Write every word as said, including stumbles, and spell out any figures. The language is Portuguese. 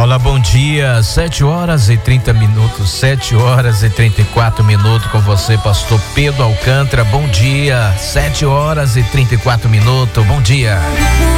Olá, bom dia, sete horas e trinta minutos, sete horas e trinta e quatro minutos com você, pastor Pedro Alcântara, bom dia, sete horas e trinta e quatro minutos, bom dia.